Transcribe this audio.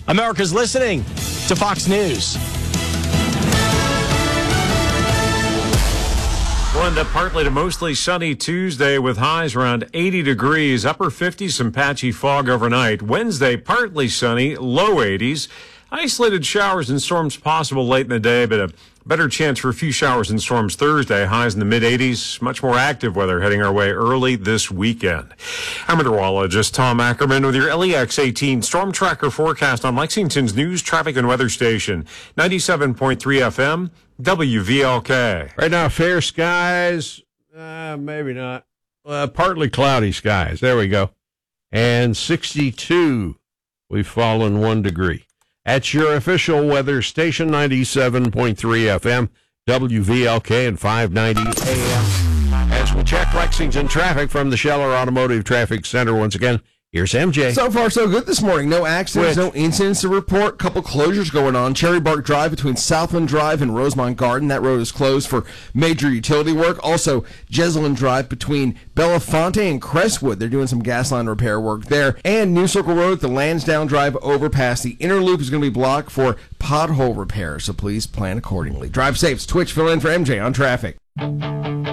America's listening to Fox News. One partly to mostly sunny Tuesday with highs around 80 degrees, upper 50s, some patchy fog overnight. Wednesday, partly sunny, low 80s. Isolated showers and storms possible late in the day, but a better chance for a few showers and storms Thursday. Highs in the mid-80s. Much more active weather heading our way early this weekend. I'm meteorologist Tom Ackerman with your LEX 18 Storm Tracker forecast on Lexington's news, traffic, and weather station. 97.3 FM, WVLK. Right now, fair skies. Maybe not. Partly cloudy skies. There we go. And 62. We've fallen 1 degree. At your official weather station, 97.3 FM, WVLK, and 590 AM. As we check Lexington traffic from the Scheller Automotive Traffic Center once again, here's MJ. So far, so good this morning. No accidents, no incidents to report. Couple closures going on. Cherry Bark Drive between Southland Drive and Rosemont Garden. That road is closed for major utility work. Also, Jesselyn Drive between Belafonte and Crestwood. They're doing some gas line repair work there. And New Circle Road, the Lansdowne Drive overpass. The inner loop is going to be blocked for pothole repair, so please plan accordingly. Drive safe. Twitch, fill in for MJ on traffic.